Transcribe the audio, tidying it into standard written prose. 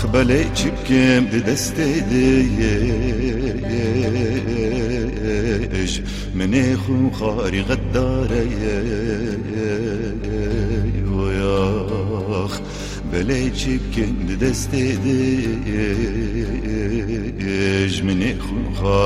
بله چپکم ده دست دیش من خون خاری غداره ویاخ بله چپکم ده دست دیش من خون خاری